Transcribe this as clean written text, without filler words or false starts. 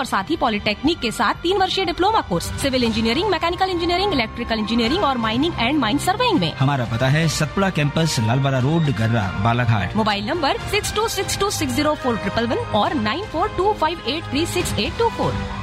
और साथ ही पॉलिटेक्निक के साथ 3 वर्षीय diploma course, civil engineering, mechanical engineering, electrical engineering और माइनिंग एंड माइन सर्वेइंग में। हमारा पता है सतपुड़ा कैंपस, लालबाड़ा रोड, गर्रा, बालाघाट। मोबाइल नंबर 6262604111 और 9425836824।